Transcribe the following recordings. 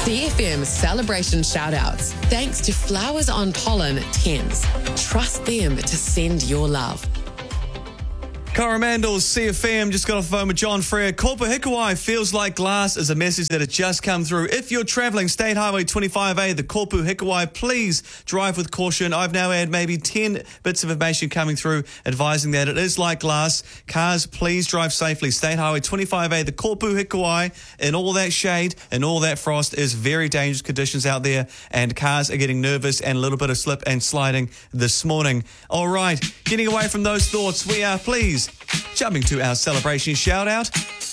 CFM celebration shout-outs. Thanks to Flowers on Pollen Thames. Trust them to send your love. Coromandel, CFM, just got off the phone with John Frere. Kopu Hikuai feels like glass is a message that had just come through. If you're travelling State Highway 25A, the Kopu Hikuai, please drive with caution. I've now had maybe 10 bits of information coming through advising that it is like glass. Cars, please drive safely. State Highway 25A, the Kopu Hikuai, in all that shade and all that frost is very dangerous conditions out there, and cars are getting nervous and a little bit of slip and sliding this morning. All right, getting away from those thoughts, we are pleased jumping to our celebration shout-out.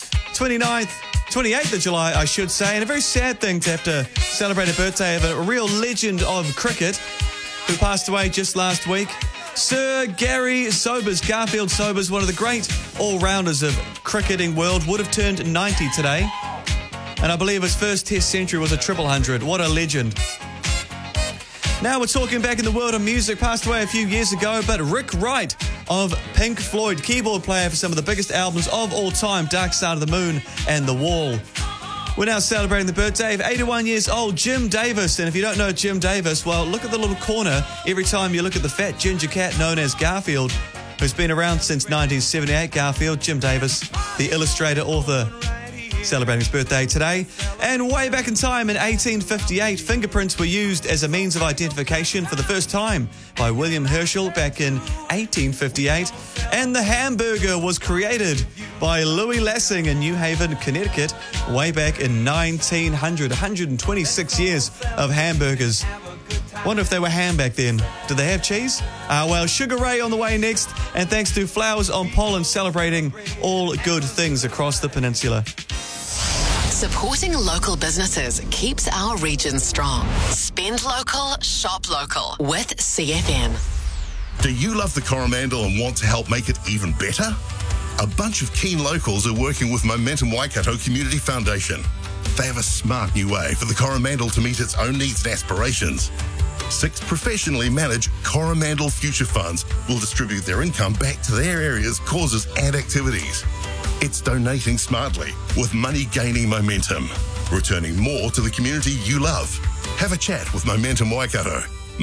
28th of July, I should say, and a very sad thing to have to celebrate a birthday of a real legend of cricket who passed away just last week. Sir Gary Sobers, Garfield Sobers, one of the great all-rounders of cricketing world, would have turned 90 today. And I believe his first Test century was a 100. What a legend. Now we're talking back in the world of music. Passed away a few years ago, but Rick Wright of Pink Floyd, keyboard player for some of the biggest albums of all time, Dark Side of the Moon and The Wall. We're now celebrating the birthday of 81 years old, Jim Davis. And if you don't know Jim Davis, well, look at the little corner every time you look at the fat ginger cat known as Garfield, who's been around since 1978. Garfield, Jim Davis, the illustrator, author, celebrating his birthday today. And way back in time in 1858, fingerprints were used as a means of identification for the first time by William Herschel back in 1858. And the hamburger was created by Louis Lassing in New Haven, Connecticut, way back in 1900. 126 years of hamburgers. Wonder if they were ham back then. Did they have cheese? Well, Sugar Ray on the way next. And thanks to Flowers on Pollen celebrating all good things across the peninsula. Supporting local businesses keeps our region strong. Spend local, shop local with CFM. Do you love the Coromandel and want to help make it even better? A bunch of keen locals are working with Momentum Waikato Community Foundation. They have a smart new way for the Coromandel to meet its own needs and aspirations. 6 professionally managed Coromandel Future Funds will distribute their income back to their area's causes and activities. It's donating smartly, with money gaining momentum, returning more to the community you love. Have a chat with Momentum Waikato.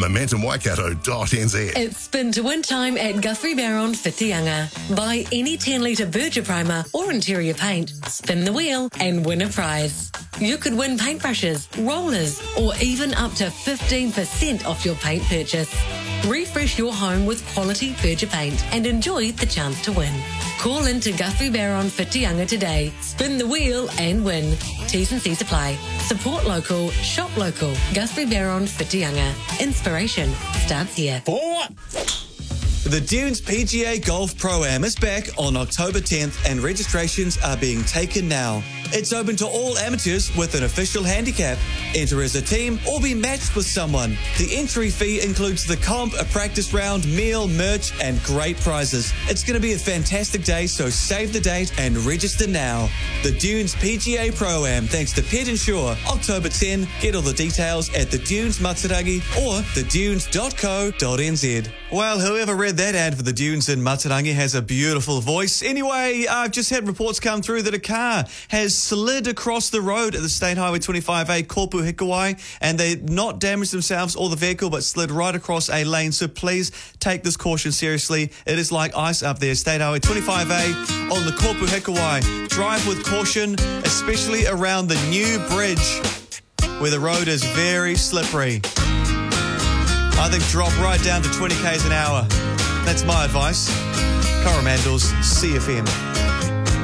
MomentumWaikato.nz. It's spin to win time at Guthrie Barron Whitianga. Buy any 10-litre Berger primer or interior paint, spin the wheel and win a prize. You could win paintbrushes, rollers, or even up to 15% off your paint purchase. Refresh your home with quality Berger paint and enjoy the chance to win. Call in to Guthrie Barron Whitianga today. Spin the wheel and win. T's and C's apply. Support local, shop local. Guthrie Barron Whitianga. Inspiration starts here. The Dunes PGA Golf Pro-Am is back on October 10th and registrations are being taken now. It's open to all amateurs with an official handicap. Enter as a team or be matched with someone. The entry fee includes the comp, a practice round, meal, merch, and great prizes. It's going to be a fantastic day, so save the date and register now. The Dunes PGA Pro-Am, thanks to Pet Insure. October 10. Get all the details at the Dunes Matarangi or thedunes.co.nz. Well, whoever read that ad for the Dunes in Matarangi has a beautiful voice. Anyway, I've just had reports come through that a car has slid across the road at the State Highway 25A, Kopu Hikuai, and they not damaged themselves or the vehicle, but slid right across a lane. So please take this caution seriously. It is like ice up there. State Highway 25A on the Kopu Hikuai. Drive with caution, especially around the new bridge where the road is very slippery. I think drop right down to 20 k's an hour. That's my advice. Coromandel's CFM.